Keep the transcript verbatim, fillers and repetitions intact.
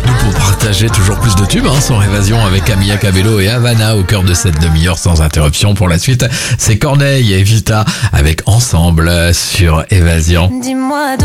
Nous pour partager toujours plus de tubes hein, sur Évasion avec Camilla Cabello et Havana au cœur de cette demi-heure sans interruption. Pour la suite, c'est Corneille et Vita avec Ensemble sur Évasion. Dis-moi